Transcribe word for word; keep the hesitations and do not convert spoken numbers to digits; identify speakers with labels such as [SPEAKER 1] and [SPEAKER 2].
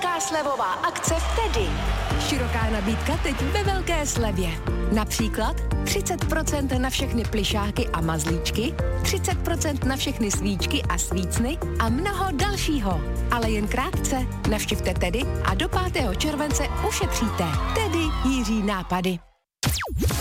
[SPEAKER 1] velká slevová akce v Tedy. Široká nabídka teď ve velké slevě. Například třicet procent na všechny plyšáky a mazlíčky, třicet procent na všechny svíčky a svícny a mnoho dalšího. Ale jen krátce. Navštivte Tedy a do pátého července ušetříte. Tedy Jiří nápady.